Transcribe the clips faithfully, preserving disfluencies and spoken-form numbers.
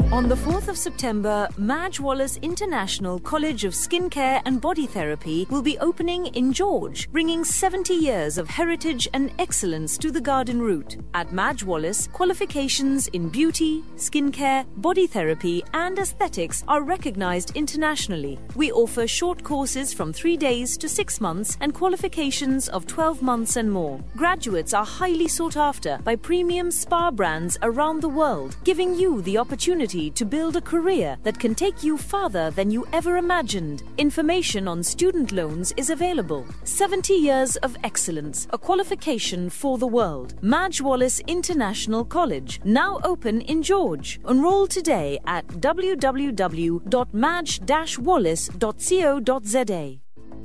On the fourth of September, Madge Wallace International College of Skincare and Body Therapy will be opening in George, bringing seventy years of heritage and excellence to the garden route. At Madge Wallace, qualifications in beauty, skincare, body therapy and aesthetics are recognized internationally. We offer short courses from three days to six months and qualifications of twelve months and more. Graduates are highly sought after by premium spa brands around the world, giving you the opportunity to build a career that can take you farther than you ever imagined. Information on student loans is available. seventy years of excellence, a qualification for the world. Madge Wallace International College, now open in George. Enroll today at w w w dot madge dash wallace dot co dot z a.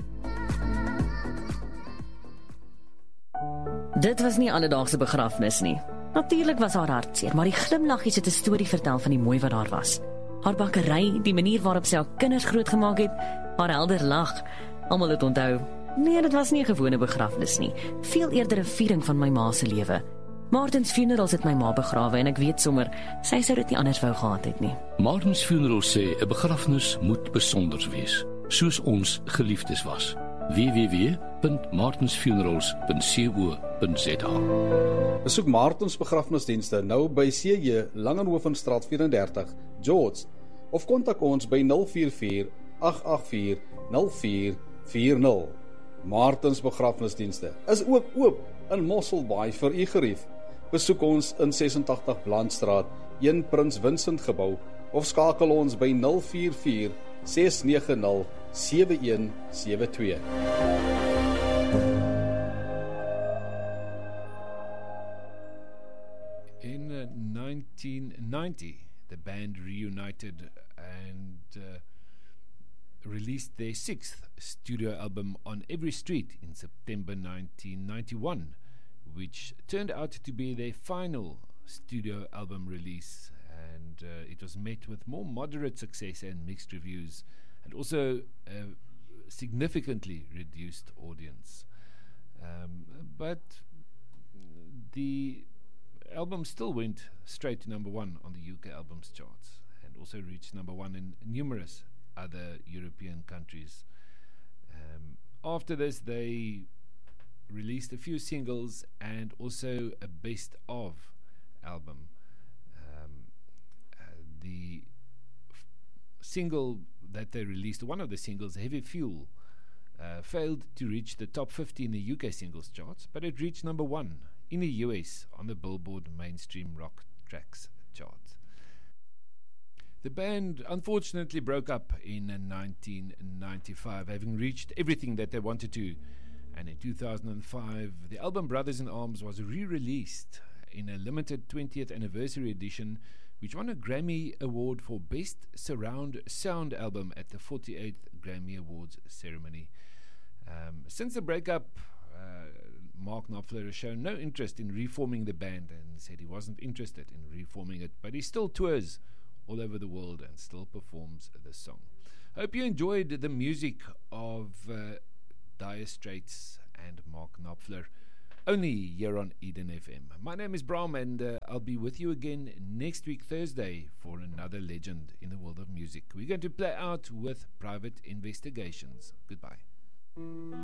Dit was nie alledaagse begrafnis nie. Natuurlik was haar hartseer, maar die glimlaggies het 'n storie vertel van die mooi wat daar was. Haar bakkery, die manier waarop sy haar kinders grootgemaak het, haar helder lag. Almal het onthou. Nee, dit was nie 'n gewone begrafnis nie, veel eerder 'n viering van my ma se lewe. Martins Funerals het my ma begrawe en ek weet sommer, sy sou dit nie anders wou gehad het nie. Martins Funerals sê 'n begrafnis moet besonder wees, soos ons geliefdes was. w w w punt martins funerals punt co punt z a. Besoek Martins Begrafnisdienste nou by C J Langenhovenstraat vyf en dertig, George, of kontak ons by nul vier vier agt agt vier nul vier vier nul. Martins Begrafnisdienste is ook oop in Mosselbaai vir u gerief. Besoek ons in ses en tagtig Blandstraat, een Prins Vincent gebou, of skakel ons by nul vier vier ses nege nul sewe een sewe twee. In uh, nineteen ninety, the band reunited and uh, released their sixth studio album On Every Street in September nineteen ninety-one, which turned out to be their final studio album release, and uh, it was met with more moderate success and mixed reviews, and also a significantly reduced audience. Um, but the album still went straight to number one on the U K albums charts, and also reached number one in numerous other European countries. Um, after this, they released a few singles and also a best of album. Um, uh, the f- single that they released, one of the singles, Heavy Fuel, uh, failed to reach the top fifty in the U K singles charts, but it reached number one in the U S on the Billboard Mainstream Rock Tracks chart. The band unfortunately broke up in nineteen ninety-five, having reached everything that they wanted to, and in two thousand five the album Brothers in Arms was re-released in a limited twentieth anniversary edition, which won a Grammy Award for Best Surround Sound Album at the forty-eighth Grammy Awards ceremony. Um, since the breakup, uh, Mark Knopfler has shown no interest in reforming the band and said he wasn't interested in reforming it, but he still tours all over the world and still performs the song. Hope you enjoyed the music of uh, Dire Straits and Mark Knopfler, only here on Eden F M. My name is Bram, and uh, I'll be with you again next week Thursday for another legend in the world of music. We're going to play out with Private Investigations. Goodbye.